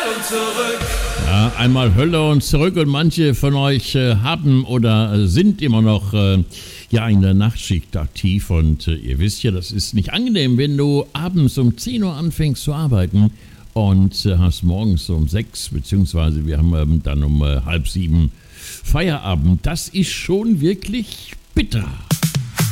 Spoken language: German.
und zurück. Ja, einmal Hölle und zurück, und manche von euch haben oder sind immer noch in der Nachtschicht aktiv, und ihr wisst ja, das ist nicht angenehm, wenn du abends um 10 Uhr anfängst zu arbeiten und hast morgens um 6, beziehungsweise wir haben dann um 6:30 Feierabend. Das ist schon wirklich bitter.